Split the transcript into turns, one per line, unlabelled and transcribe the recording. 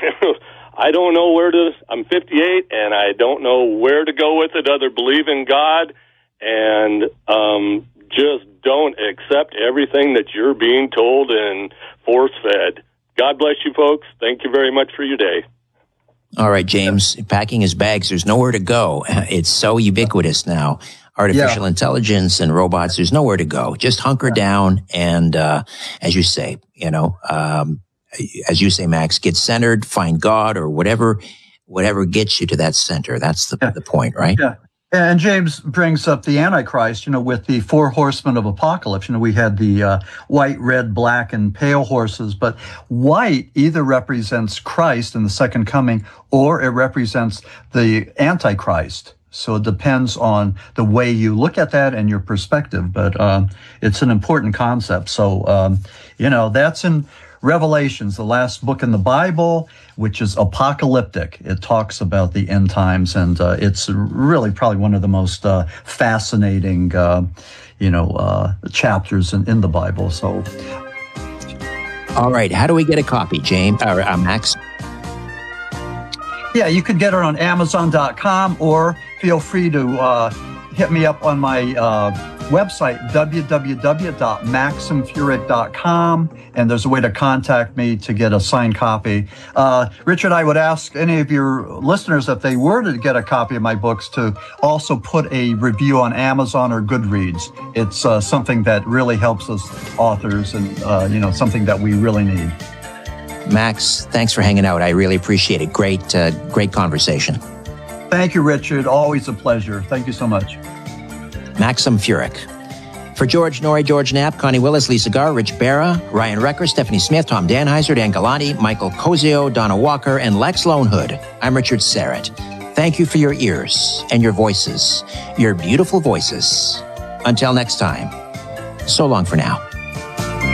I don't know I'm 58, and I don't know where to go with it other believe in God, and just don't accept everything that you're being told and force-fed. God bless you, folks. Thank you very much for your day.
All right, James, packing his bags. There's nowhere to go. It's so ubiquitous now. Artificial intelligence and robots, there's nowhere to go. Just hunker down and, as you say, Max, get centered, find God or whatever gets you to that center. That's the point, right?
Yeah. And James brings up the Antichrist, with the 4 horsemen of apocalypse. We had the white, red, black, and pale horses, but white either represents Christ in the second coming or it represents the Antichrist. So it depends on the way you look at that and your perspective, but it's an important concept. So, that's in Revelations, the last book in the Bible, which is apocalyptic. It talks about the end times, and it's really probably one of the most fascinating, chapters in the Bible. So,
all right, how do we get a copy, James or Max?
Yeah, you can get it on Amazon.com, or feel free to hit me up on my website, www.maximfuryk.com, and there's a way to contact me to get a signed copy. Richard, I would ask any of your listeners, if they were to get a copy of my books, to also put a review on Amazon or Goodreads. It's something that really helps us authors, and something that we really need.
Max, thanks for hanging out. I really appreciate it. Great conversation.
Thank you, Richard. Always a pleasure. Thank you so much.
Maxim Furyk. For George Norrie, George Knapp, Connie Willis, Lisa Garr, Rich Barra, Ryan Recker, Stephanie Smith, Tom Danheiser, Dan Galati, Michael Cozio, Donna Walker, and Lex Lonehood, I'm Richard Serrett. Thank you for your ears and your voices, your beautiful voices. Until next time, so long for now.